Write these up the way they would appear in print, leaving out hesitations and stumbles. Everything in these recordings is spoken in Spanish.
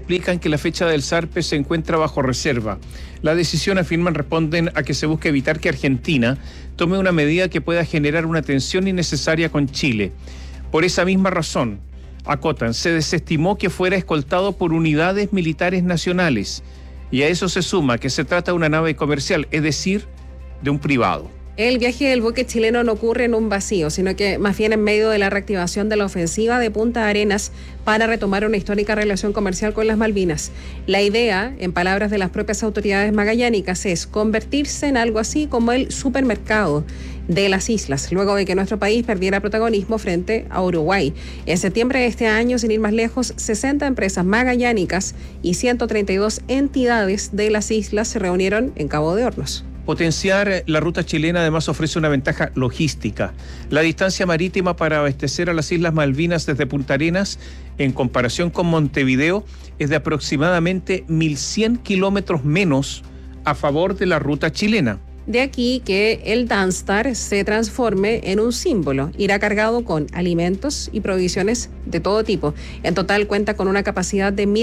explican que la fecha del zarpe se encuentra bajo reserva. La decisión, afirman, responden a que se busca evitar que Argentina tome una medida que pueda generar una tensión innecesaria con Chile. Por esa misma razón, acotan, se desestimó que fuera escoltado por unidades militares nacionales. Y a eso se suma que se trata de una nave comercial, es decir, de un privado. El viaje del buque chileno no ocurre en un vacío, sino que más bien en medio de la reactivación de la ofensiva de Punta Arenas para retomar una histórica relación comercial con las Malvinas. La idea, en palabras de las propias autoridades magallánicas, es convertirse en algo así como el supermercado de las islas, luego de que nuestro país perdiera protagonismo frente a Uruguay. En septiembre de este año, sin ir más lejos, 60 empresas magallánicas y 132 entidades de las islas se reunieron en Cabo de Hornos. Potenciar la ruta chilena además ofrece una ventaja logística. La distancia marítima para abastecer a las Islas Malvinas desde Punta Arenas, en comparación con Montevideo, es de aproximadamente 1.100 kilómetros menos a favor de la ruta chilena. De aquí que el Danstar se transforme en un símbolo. Irá cargado con alimentos y provisiones de todo tipo. En total cuenta con una capacidad de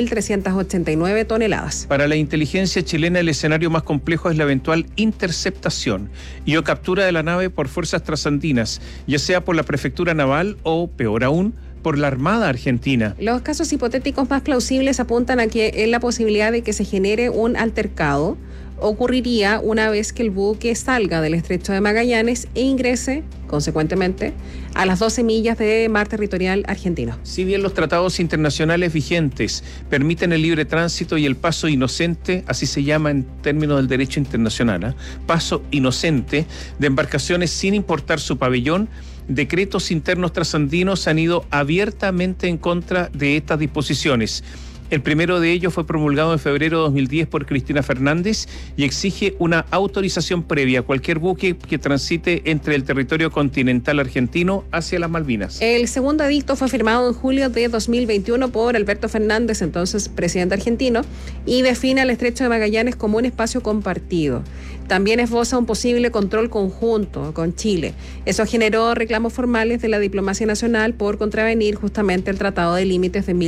1.389 toneladas. Para la inteligencia chilena, el escenario más complejo es la eventual interceptación y o captura de la nave por fuerzas trasandinas, ya sea por la prefectura naval o, peor aún, por la Armada Argentina. Los casos hipotéticos más plausibles apuntan a que en la posibilidad de que se genere un altercado ocurriría una vez que el buque salga del Estrecho de Magallanes e ingrese, consecuentemente, a las 12 millas de mar territorial argentino. Si bien los tratados internacionales vigentes permiten el libre tránsito y el paso inocente, así se llama en términos del derecho internacional, paso inocente de embarcaciones sin importar su pabellón, decretos internos trasandinos han ido abiertamente en contra de estas disposiciones. El primero de ellos fue promulgado en febrero de 2010 por Cristina Fernández y exige una autorización previa a cualquier buque que transite entre el territorio continental argentino hacia las Malvinas. El segundo edicto fue firmado en julio de 2021 por Alberto Fernández, entonces presidente argentino, y define al Estrecho de Magallanes como un espacio compartido. También esboza un posible control conjunto con Chile. Eso generó reclamos formales de la diplomacia nacional por contravenir justamente el Tratado de Límites de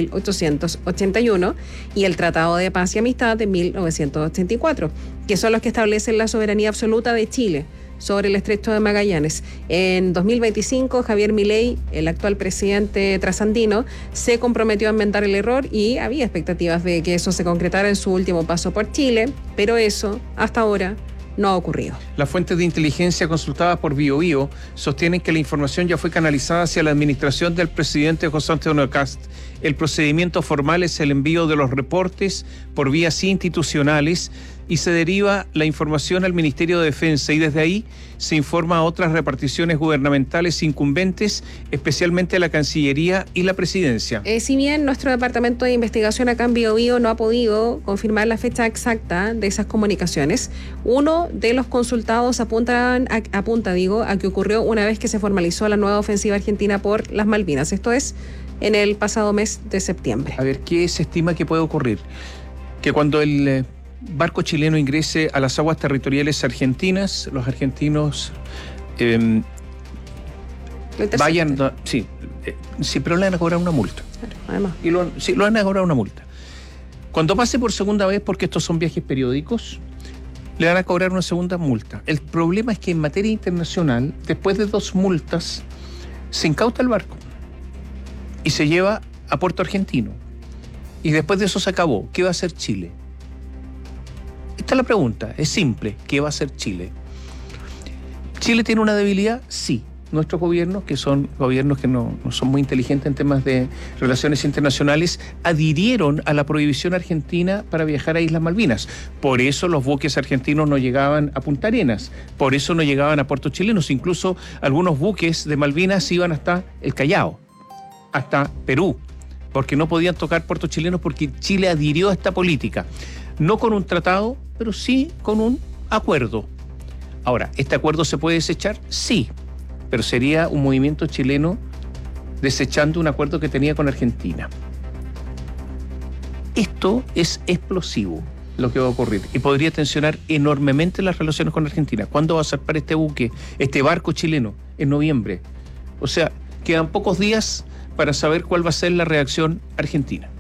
1881 y el Tratado de Paz y Amistad de 1984, que son los que establecen la soberanía absoluta de Chile sobre el Estrecho de Magallanes. En 2025, Javier Milei, el actual presidente trasandino, se comprometió a enmendar el error y había expectativas de que eso se concretara en su último paso por Chile, pero eso, hasta ahora, no ha ocurrido. Las fuentes de inteligencia consultadas por BioBio sostienen que la información ya fue canalizada hacia la administración del presidente José Antonio Kast. El procedimiento formal es el envío de los reportes por vías institucionales y se deriva la información al Ministerio de Defensa y desde ahí se informa a otras reparticiones gubernamentales incumbentes, especialmente a la Cancillería y la Presidencia. Si bien nuestro departamento de investigación acá en BioBio no ha podido confirmar la fecha exacta de esas comunicaciones, uno de los consultados apunta a que ocurrió una vez que se formalizó la nueva ofensiva argentina por las Malvinas. Esto es en el pasado mes de septiembre. A ver, ¿qué se estima que puede ocurrir? Que cuando el barco chileno ingrese a las aguas territoriales argentinas, los argentinos vayan, sí, pero le van a cobrar una multa. Claro, además. Lo van a cobrar una multa. Cuando pase por segunda vez, porque estos son viajes periódicos, le van a cobrar una segunda multa. El problema es que en materia internacional, después de 2 multas, se incauta el barco y se lleva a puerto argentino. Y después de eso se acabó. ¿Qué va a hacer Chile? Esta es la pregunta, es simple. ¿Qué va a hacer Chile? ¿Chile tiene una debilidad? Sí. Nuestros gobiernos, que son gobiernos que no son muy inteligentes en temas de relaciones internacionales, adhirieron a la prohibición argentina para viajar a Islas Malvinas. Por eso los buques argentinos no llegaban a Punta Arenas, por eso no llegaban a puertos chilenos. Incluso algunos buques de Malvinas iban hasta el Callao, hasta Perú, porque no podían tocar puertos chilenos porque Chile adhirió a esta política. No con un tratado, pero sí con un acuerdo. Ahora, ¿este acuerdo se puede desechar? Sí, pero sería un movimiento chileno desechando un acuerdo que tenía con Argentina. Esto es explosivo, lo que va a ocurrir, y podría tensionar enormemente las relaciones con Argentina. ¿Cuándo va a zarpar este buque, este barco chileno? En noviembre. O sea, quedan pocos días para saber cuál va a ser la reacción argentina.